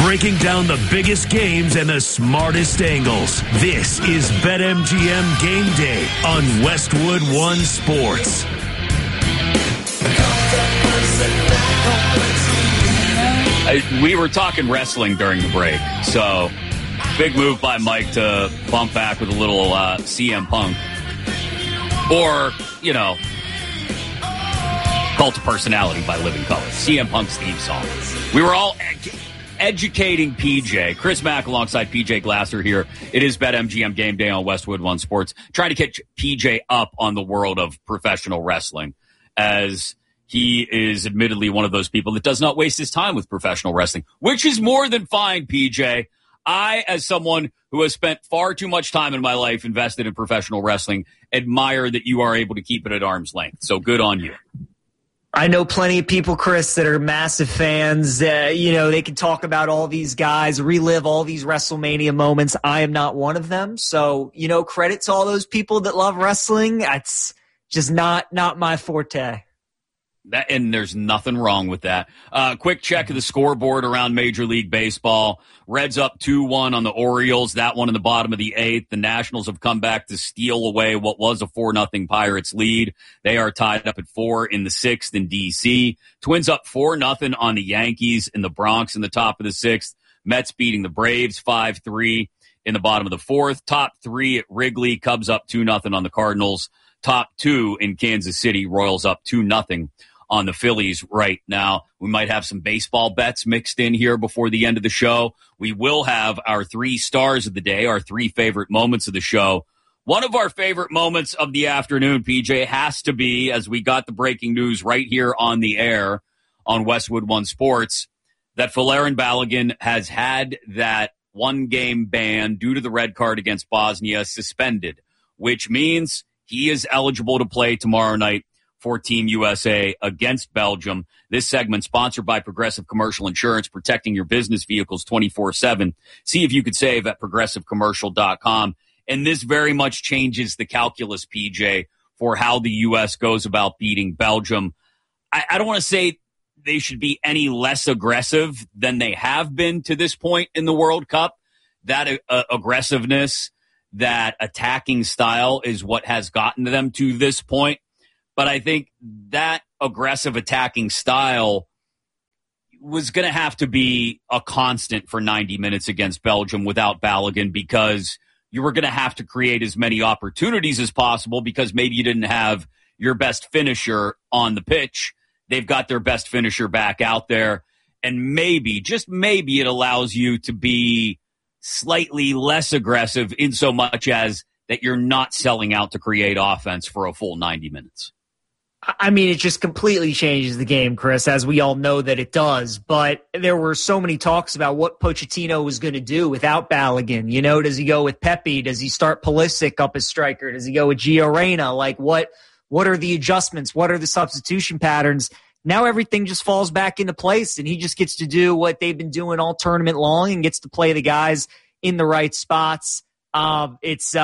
breaking down the biggest games and the smartest angles. This is BetMGM Game Day on Westwood One Sports. We were talking wrestling during the break, so big move by Mike to bump back with a little CM Punk. Or, Cult of Personality by Living Colour. CM Punk's theme song. We were all educating PJ. Chris Mack alongside PJ Glasser here. It is BetMGM Game Day on Westwood One Sports. Trying to catch PJ up on the world of professional wrestling, as he is admittedly one of those people that does not waste his time with professional wrestling, which is more than fine, PJ. I, as someone who has spent far too much time in my life invested in professional wrestling, admire that you are able to keep it at arm's length. So good on you. I know plenty of people, Chris, that are massive fans. They can talk about all these guys, relive all these WrestleMania moments. I am not one of them. So, credit to all those people that love wrestling. That's just not my forte. And there's nothing wrong with that. Quick check of the scoreboard around Major League Baseball. Reds up 2-1 on the Orioles. That one in the bottom of the eighth. The Nationals have come back to steal away what was a 4-0 Pirates lead. They are tied up at 4 in the sixth in D.C. Twins up 4-0 on the Yankees in the Bronx in the top of the sixth. Mets beating the Braves 5-3 in the bottom of the fourth. Top 3 at Wrigley. Cubs up 2-0 on the Cardinals. Top 2 in Kansas City. Royals up 2-0 on the Phillies right now. We might have some baseball bets mixed in here before the end of the show. We will have our 3 stars of the day, our 3 favorite moments of the show. One of our favorite moments of the afternoon, PJ, has to be, as we got the breaking news right here on the air on Westwood One Sports, that Folarin Balogun has had that 1-game ban due to the red card against Bosnia suspended, which means he is eligible to play tomorrow night for Team USA against Belgium. This segment sponsored by Progressive Commercial Insurance, protecting your business vehicles 24/7. See if you could save at progressivecommercial.com. And this very much changes the calculus, PJ, for how the U.S. goes about beating Belgium. I don't want to say they should be any less aggressive than they have been to this point in the World Cup. That aggressiveness, that attacking style is what has gotten them to this point. But I think that aggressive attacking style was going to have to be a constant for 90 minutes against Belgium without Balogun, because you were going to have to create as many opportunities as possible, because maybe you didn't have your best finisher on the pitch. They've got their best finisher back out there. And maybe, just maybe, it allows you to be slightly less aggressive in so much as that you're not selling out to create offense for a full 90 minutes. I mean, it just completely changes the game, Chris, as we all know that it does. But there were so many talks about what Pochettino was going to do without Balogun. Does he go with Pepe? Does he start Pulisic up as striker? Does he go with Gio Reyna? Like, what are the adjustments? What are the substitution patterns? Now everything just falls back into place, and he just gets to do what they've been doing all tournament long and gets to play the guys in the right spots. It's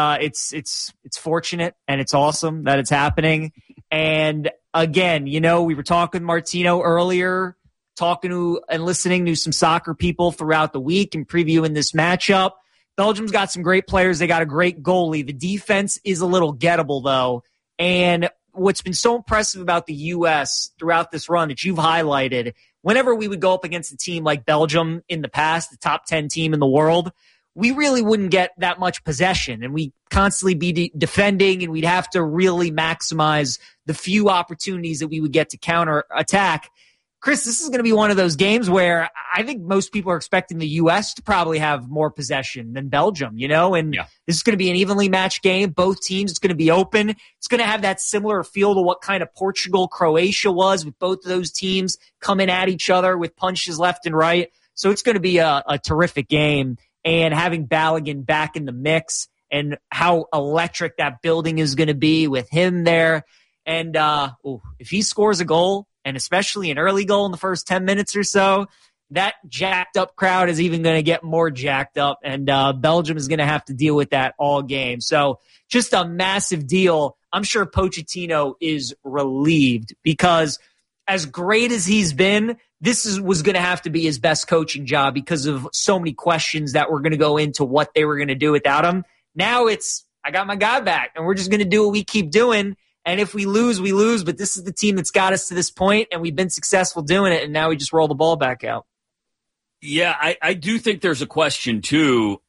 fortunate, and it's awesome that it's happening. And again, we were talking with Martino earlier, talking to and listening to some soccer people throughout the week and previewing this matchup. Belgium's got some great players. They got a great goalie. The defense is a little gettable, though. And what's been so impressive about the U.S. throughout this run that you've highlighted, whenever we would go up against a team like Belgium in the past, the top 10 team in the world, we really wouldn't get that much possession, and we'd constantly be defending, and we'd have to really maximize the few opportunities that we would get to counter attack. Chris, this is going to be one of those games where I think most people are expecting the U.S. to probably have more possession than Belgium, and This is going to be an evenly matched game. Both teams, it's going to be open. It's going to have that similar feel to what kind of Portugal, Croatia was, with both of those teams coming at each other with punches left and right. So it's going to be a terrific game. And having Balogun back in the mix, and how electric that building is going to be with him there. And if he scores a goal, and especially an early goal in the first 10 minutes or so, that jacked up crowd is even going to get more jacked up, and Belgium is going to have to deal with that all game. So just a massive deal. I'm sure Pochettino is relieved, because as great as he's been, was going to have to be his best coaching job because of so many questions that were going to go into what they were going to do without him. Now it's, I got my guy back, and we're just going to do what we keep doing. And if we lose, we lose. But this is the team that's got us to this point, and we've been successful doing it, and now we just roll the ball back out. Yeah, I do think there's a question, too,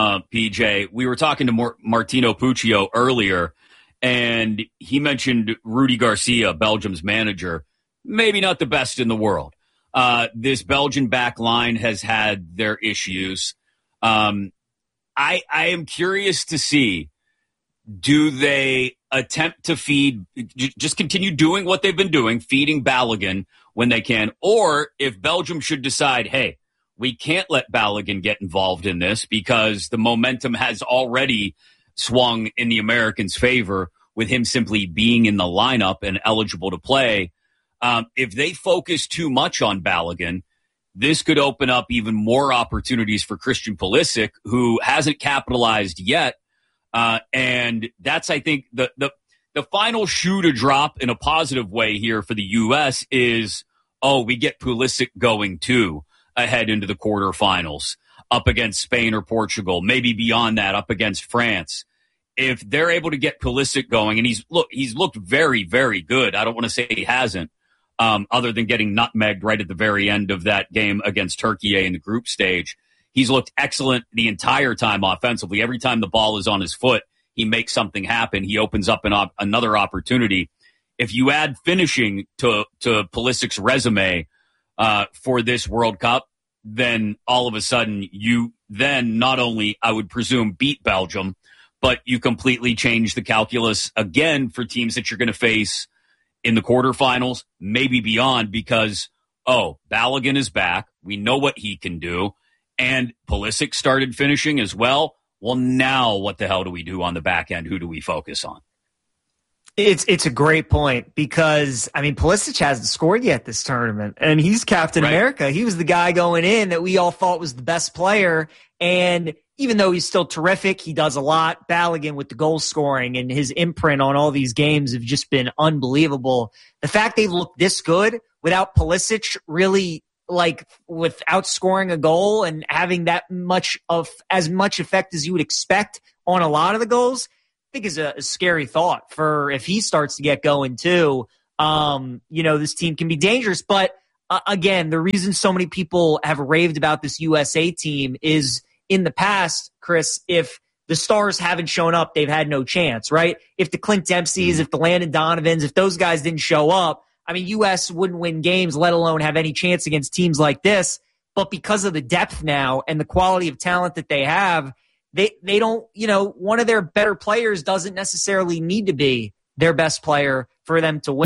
PJ. We were talking to Martino Puccio earlier, and he mentioned Rudy Garcia, Belgium's manager, maybe not the best in the world. This Belgian back line has had their issues. I am curious to see, do they attempt to just continue doing what they've been doing, feeding Balogun when they can, or if Belgium should decide, hey, we can't let Balogun get involved in this because the momentum has already swung in the Americans' favor with him simply being in the lineup and eligible to play. If they focus too much on Balogun, this could open up even more opportunities for Christian Pulisic, who hasn't capitalized yet. And that's, I think, the final shoe to drop in a positive way here for the U.S. is, we get Pulisic going too ahead into the quarterfinals up against Spain or Portugal, maybe beyond that up against France. If they're able to get Pulisic going, and he's looked very, very good. I don't want to say he hasn't, other than getting nutmegged right at the very end of that game against Turkey in the group stage. He's looked excellent the entire time offensively. Every time the ball is on his foot, he makes something happen. He opens up another opportunity. If you add finishing to Pulisic's resume for this World Cup, then all of a sudden you then not only, I would presume, beat Belgium, but you completely change the calculus again for teams that you're going to face in the quarterfinals, maybe beyond, because, Balogun is back. We know what he can do. And Pulisic started finishing as well. Well, now what the hell do we do on the back end? Who do we focus on? It's a great point because, Pulisic hasn't scored yet this tournament, and he's Captain America. He was the guy going in that we all thought was the best player, and even though he's still terrific, he does a lot. Balogun with the goal scoring and his imprint on all these games have just been unbelievable. The fact they've looked this good without Pulisic really, without scoring a goal and having that much of as much effect as you would expect on a lot of the goals, I think is a scary thought for if he starts to get going too. This team can be dangerous. But again, the reason so many people have raved about this USA team is in the past, Chris, if the stars haven't shown up, they've had no chance, right? If the Clint Dempseys, if the Landon Donovans, if those guys didn't show up, U.S. wouldn't win games, let alone have any chance against teams like this. But because of the depth now and the quality of talent that they have, they don't, one of their better players doesn't necessarily need to be their best player for them to win.